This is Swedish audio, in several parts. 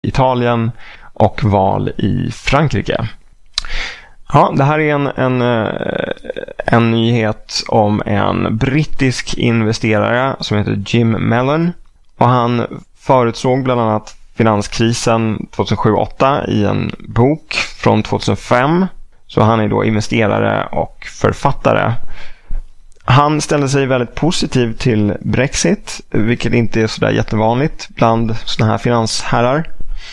Italien och val i Frankrike. Ja, det här är en nyhet om en brittisk investerare som heter Jim Mellon. Och han förutsåg bland annat finanskrisen 2007-2008 i en bok från 2005. Så han är då investerare och författare. Han ställde sig väldigt positiv till Brexit, vilket inte är så där jättevanligt bland såna här finansherrar.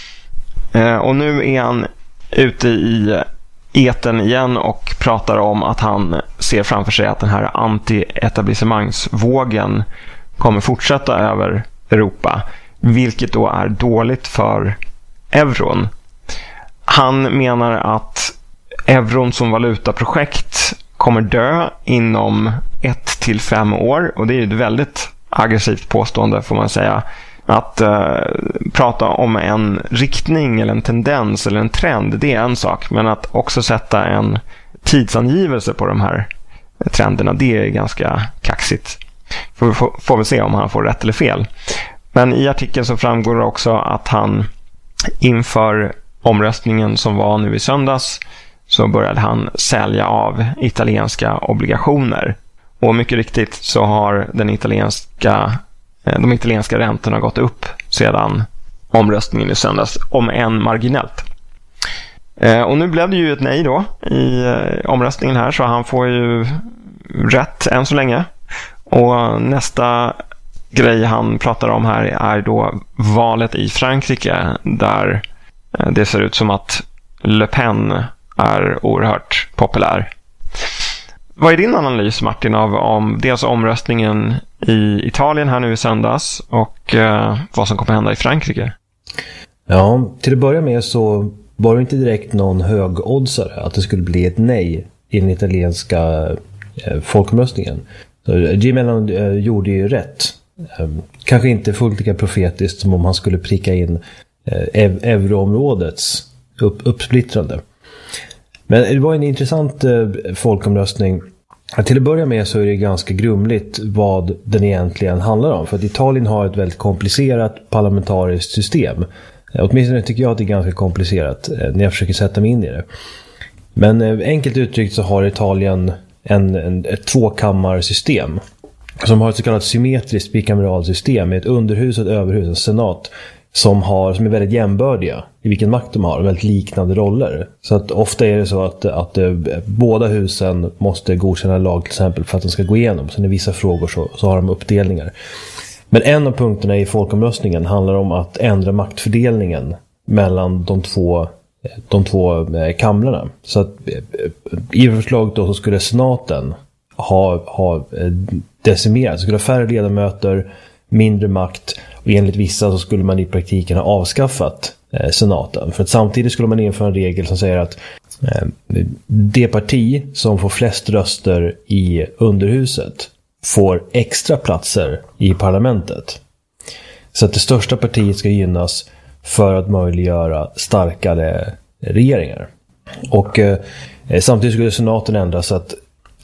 Och nu är han ute i etern igen och pratar om att han ser framför sig att den här anti-etablissemangsvågen kommer fortsätta över Europa, vilket då är dåligt för euron. Han menar att euron som valutaprojekt kommer dö inom 1 till 5 år, och det är ju ett väldigt aggressivt påstående får man säga. Att prata om en riktning eller en tendens eller en trend, det är en sak, men att också sätta en tidsangivelse på de här trenderna, det är ganska kaxigt. Får vi se om han får rätt eller fel. Men i artikeln så framgår det också att han inför omröstningen som var nu i söndags så började han sälja av italienska obligationer. Och mycket riktigt så har de italienska räntorna gått upp sedan omröstningen i söndags, om än marginellt. Och nu blev det ju ett nej då i omröstningen här, så han får ju rätt än så länge. Och nästa grej han pratar om här är då valet i Frankrike, där det ser ut som att Le Pen är oerhört populär. Vad är din analys, Martin, om dels omröstningen i Italien här nu i söndags och vad som kommer hända i Frankrike? Ja, till att börja med så var det inte direkt någon högoddsare att det skulle bli ett nej i den italienska folkomröstningen. Så Jim Mellon gjorde ju rätt. Kanske inte fullt lika profetiskt som om han skulle pricka in euroområdets uppsplittrande. Men det var en intressant folkomröstning. Till att börja med så är det ganska grumligt vad den egentligen handlar om. För att Italien har ett väldigt komplicerat parlamentariskt system. Åtminstone tycker jag att det är ganska komplicerat när jag försöker sätta mig in i det. Men enkelt uttryckt så har Italien ett tvåkammarsystem som har ett så kallat symmetriskt bikameralsystem med ett underhus och ett överhus, en senat, som är väldigt jämbördiga i vilken makt de har, väldigt liknande roller. Så att ofta är det så att båda husen måste godkänna lag till exempel för att de ska gå igenom. Så i vissa frågor så har de uppdelningar. Men en av punkterna i folkomröstningen handlar om att ändra maktfördelningen mellan de två kamrarna. Så att i förslaget då så skulle senaten ha decimerats. Det skulle ha färre ledamöter, mindre makt, och enligt vissa så skulle man i praktiken ha avskaffat senaten. För att samtidigt skulle man införa en regel som säger att det parti som får flest röster i underhuset får extra platser i parlamentet. Så att det största partiet ska gynnas för att möjliggöra starkare regeringar. Och samtidigt skulle senaten ändras så att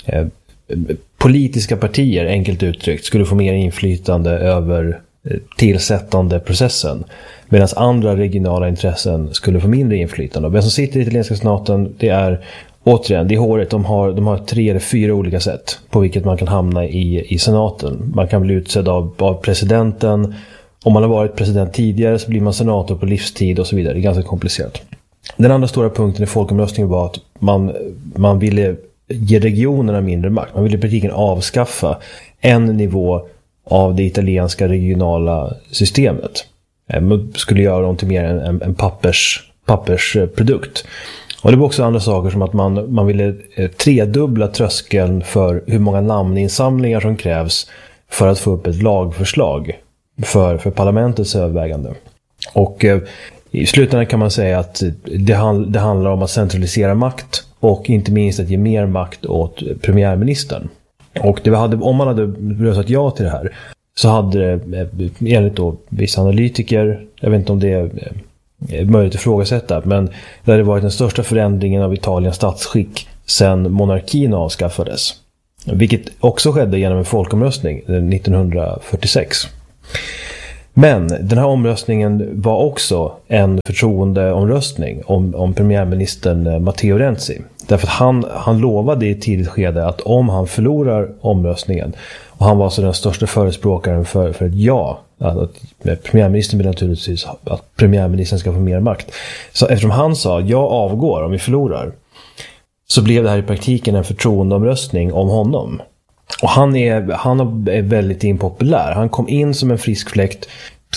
politiska partier, enkelt uttryckt, skulle få mer inflytande över tillsättande processen, medan andra regionala intressen skulle få mindre inflytande. Och vem som sitter i italienska senaten, det är återigen, det är håret. De har 3 eller 4 olika sätt på vilket man kan hamna i senaten. Man kan bli utsedd av presidenten. Om man har varit president tidigare så blir man senator på livstid och så vidare. Det är ganska komplicerat. Den andra stora punkten i folkomröstningen var att man ville ge regionerna mindre makt. Man ville i praktiken avskaffa en nivå av det italienska regionala systemet. Man skulle göra dem till mer en pappersprodukt. Och det var också andra saker som att man ville tredubbla tröskeln för hur många namninsamlingar som krävs för att få upp ett lagförslag för parlamentets övervägande. Och i slutändan kan man säga att det handlar om att centralisera makt och inte minst att ge mer makt åt premiärministern. Och om man hade röstat ja till det här så hade det, enligt då vissa analytiker, jag vet inte om det är möjligt att ifrågasätta, men det hade varit den största förändringen av Italiens statsskick sedan monarkin avskaffades. Vilket också skedde genom en folkomröstning 1946. Men den här omröstningen var också en förtroendeomröstning om premiärministern Matteo Renzi. Därför att han lovade i ett tidigt skede att om han förlorar omröstningen, och han var alltså den största förespråkaren för ett ja, att premiärministern vill naturligtvis att premiärministern ska få mer makt. Så eftersom han sa jag avgår om vi förlorar, så blev det här i praktiken en förtroendeomröstning om honom. Och han är väldigt impopulär. Han kom in som en frisk fläkt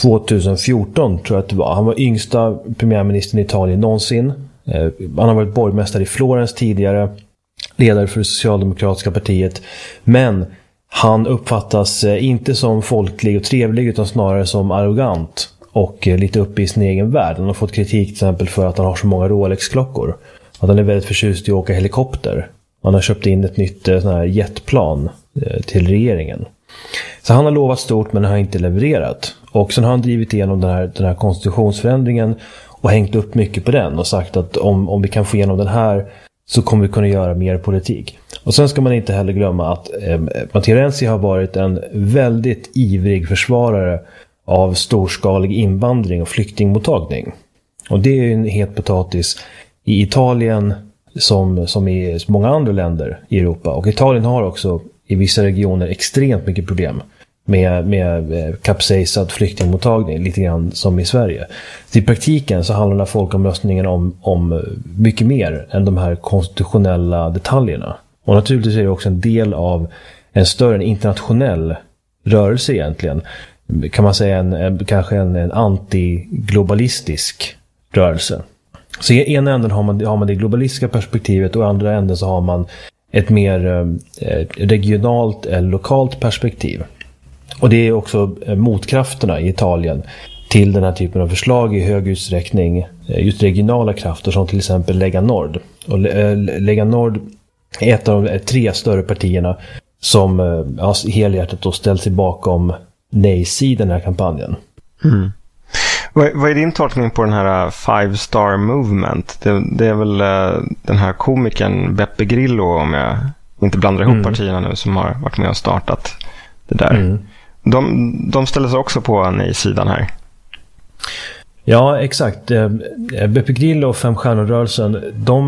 2014 tror jag att det var. Han var yngsta premiärministern i Italien någonsin. Han har varit borgmästare i Florens tidigare, ledare för det socialdemokratiska partiet. Men han uppfattas inte som folklig och trevlig utan snarare som arrogant och lite uppe i sin egen värld. Han har fått kritik till exempel för att han har så många Rolex-klockor. Att han är väldigt förtjust i att åka helikopter. Han har köpt in ett nytt sån här jetplan till regeringen. Så han har lovat stort men har inte levererat. Och sen har han drivit igenom den här konstitutionsförändringen och hängt upp mycket på den och sagt att om vi kan få igenom den här så kommer vi kunna göra mer politik. Och sen ska man inte heller glömma att Matteo Renzi har varit en väldigt ivrig försvarare av storskalig invandring och flyktingmottagning. Och det är ju en het potatis i Italien som i många andra länder i Europa. Och Italien har också i vissa regioner extremt mycket problem med kapsejsad flyktingmottagning, lite grann som i Sverige. Så i praktiken så handlar den här folkomröstningen om mycket mer än de här konstitutionella detaljerna. Och naturligtvis är det också en del av en större internationell rörelse egentligen. Kan man säga kanske en antiglobalistisk rörelse. Så i ena änden har man det globalistiska perspektivet och i andra änden så har man ett mer regionalt eller lokalt perspektiv. Och det är också motkrafterna i Italien till den här typen av förslag i hög utsträckning just regionala krafter som till exempel Lega Nord. Och Lega Nord är ett av de 3 större partierna som helhjärtat då ställt sig bakom nej-sidan i den här kampanjen. Mm. Vad är din tolkning på den här Five Star Movement? Det är väl den här komikern Beppe Grillo, om jag inte blandar ihop partierna nu, som har varit med och startat det där. Mm. De ställer sig också på nej-sidan här. Ja, exakt. Beppe Grillo och Femstjärnorörelsen,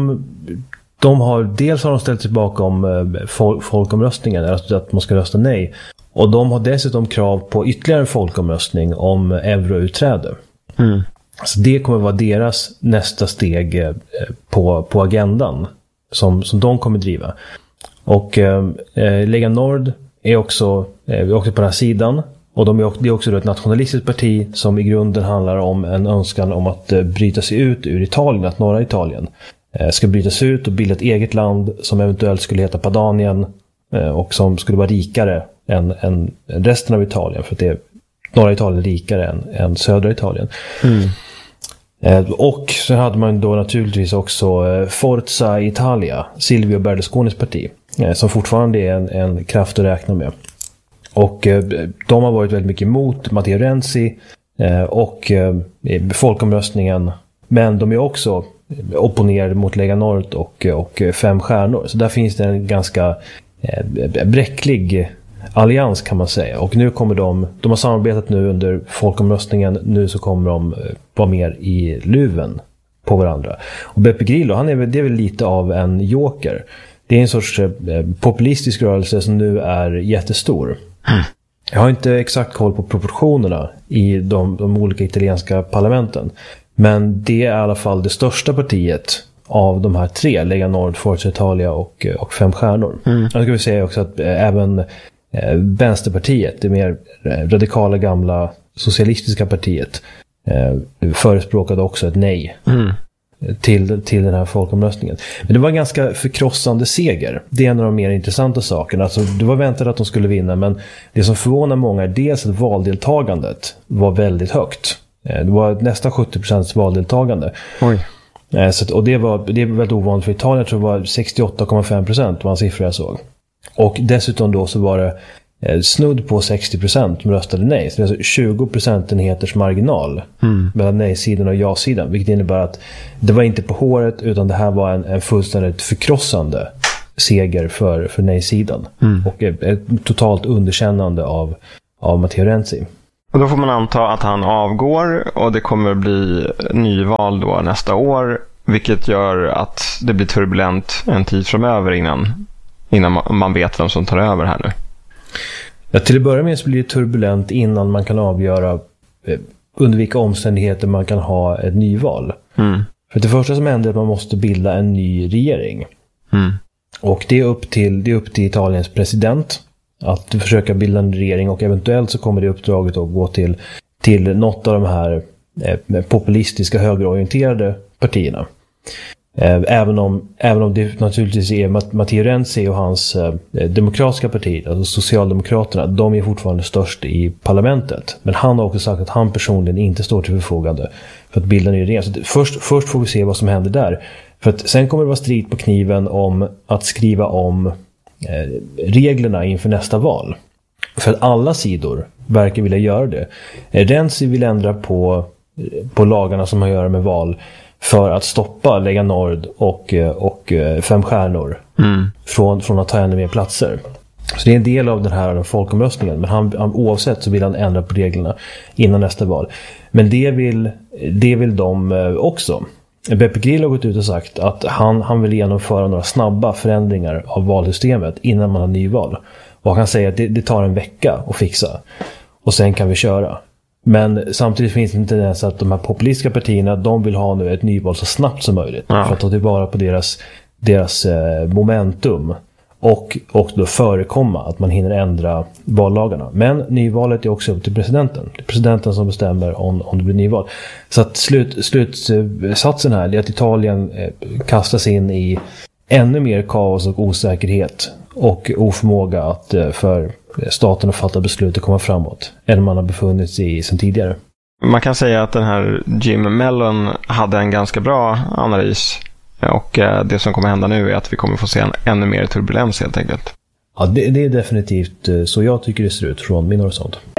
de har ställt sig bakom folkomröstningen, alltså att man ska rösta nej. Och de har dessutom krav på ytterligare en folkomröstning om euroutträde. Mm. Så det kommer vara deras nästa steg på agendan som de kommer driva. Och Lega Nord är också på den här sidan. Och det är också ett nationalistiskt parti som i grunden handlar om en önskan om att bryta sig ut ur Italien, att norra Italien ska brytas ut och bilda ett eget land som eventuellt skulle heta Padanien och som skulle vara rikare än resten av Italien, för att norra Italien är rikare än södra Italien. Mm. Och så hade man då naturligtvis också Forza Italia, Silvio Berlusconis parti, som fortfarande är en kraft att räkna med. Och de har varit väldigt mycket emot Matteo Renzi och folkomröstningen, men de är också opponerade mot Lega Nord och Fem stjärnor. Så där finns det en ganska bräcklig allians, kan man säga. Och nu kommer de har samarbetat nu under folkomröstningen. Nu så kommer de vara mer i luven på varandra. Och Beppe Grillo, det är väl lite av en joker. Det är en sorts populistisk rörelse som nu är jättestor. Mm. Jag har inte exakt koll på proportionerna i de olika italienska parlamenten. Men det är i alla fall det största partiet av de här 3, Lega Nord, Forza Italia och Fem stjärnor. Mm. Jag ska vi säga också att även Vänsterpartiet, det mer radikala gamla socialistiska partiet, förespråkade också ett nej till den här folkomröstningen. Men det var en ganska förkrossande seger. Det är en av de mer intressanta sakerna. Alltså, det var väntat att de skulle vinna, men det som förvånar många är dels att valdeltagandet var väldigt högt. Det var nästan 70% valdeltagande. Oj. Och det är väldigt ovanligt för Italien. Jag tror det var 68,5% var en siffra jag såg. Och dessutom då så var det snudd på 60% som röstade nej. Så det är alltså 20% marginal mellan nej-sidan och ja-sidan. Vilket innebär att det var inte på håret, utan det här var en fullständigt förkrossande seger för nej-sidan. Och ett totalt underkännande av Matteo Renzi. Och då får man anta att han avgår och det kommer bli nyval då nästa år, vilket gör att det blir turbulent en tid framöver innan man vet vem som tar över här nu. Ja, till att börja med så blir det turbulent innan man kan avgöra under vilka omständigheter man kan ha ett nyval. För det första som händer är att man måste bilda en ny regering. Och det är upp till Italiens president att försöka bilda en regering, och eventuellt så kommer det uppdraget att gå till något av de här populistiska högerorienterade partierna. Även om det naturligtvis är Matteo Renzi och hans demokratiska parti, alltså Socialdemokraterna, de är fortfarande störst i parlamentet. Men han har också sagt att han personligen inte står till förfogande för att bilda en ny regering. Så först får vi se vad som händer där. För att sen kommer det vara strid på kniven om att skriva om reglerna inför nästa val. För att alla sidor verkar vilja göra det. Renzi vill ändra på lagarna som har att göra med val för att stoppa Lega Nord och 5 stjärnor från att ta ännu mer platser. Så det är en del av den här folkomröstningen. Men han oavsett så vill han ändra på reglerna innan nästa val. Men det vill de också. Beppe Grillo har gått ut och sagt att han vill genomföra några snabba förändringar av valsystemet innan man har nyval. Och han säger att det tar en vecka att fixa. Och sen kan vi köra. Men samtidigt finns det en tendens att de här populistiska partierna, de vill ha nu ett nyval så snabbt som möjligt. Ja. För att ta tillvara på deras momentum. Och då förekomma att man hinner ändra vallagarna. Men nyvalet är också upp till presidenten. Det är presidenten som bestämmer om det blir nyval. Så att slutsatsen här är att Italien kastas in i ännu mer kaos och osäkerhet. Och oförmåga för staten att fatta beslut och komma framåt än man har befunnit sig i sedan tidigare. Man kan säga att den här Jim Mellon hade en ganska bra analys, och det som kommer hända nu är att vi kommer få se en ännu mer turbulens helt enkelt. Ja, det är definitivt så jag tycker det ser ut från min horisont.